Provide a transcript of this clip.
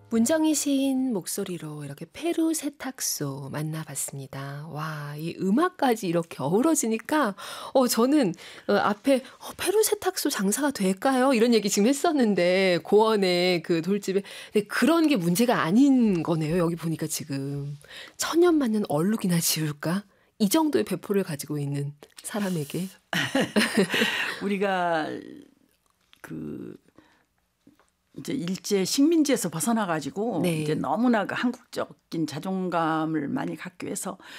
문정희 시인 목소리로 이렇게 페루 세탁소 만나봤습니다. 와, 이 음악까지 이렇게 어우러지니까 저는 앞에 페루 세탁소 장사가 될까요? 이런 얘기 지금 했었는데 고원의 그 돌집에 근데 그런 게 문제가 아닌 거네요. 여기 보니까 지금 천년 맞는 얼룩이나 지울까? 이 정도의 배포를 가지고 있는 사람에게 우리가 그 이제 일제 식민지에서 벗어나 가지고 이제 네. 너무나 그 한국적인 자존감을 많이 갖기 위해서